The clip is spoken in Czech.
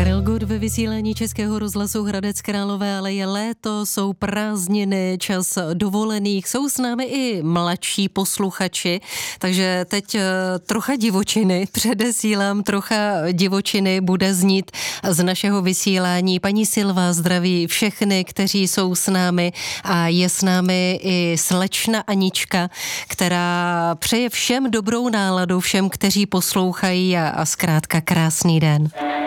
Karel Gott ve vysílání Českého rozhlasu Hradec Králové, ale je léto, jsou prázdniny, čas dovolených, jsou s námi i mladší posluchači, takže teď trocha divočiny, předesílám, trocha divočiny bude znít z našeho vysílání. Paní Silva zdraví všechny, kteří jsou s námi a je s námi i slečna Anička, která přeje všem dobrou náladu, všem, kteří poslouchají a zkrátka krásný den.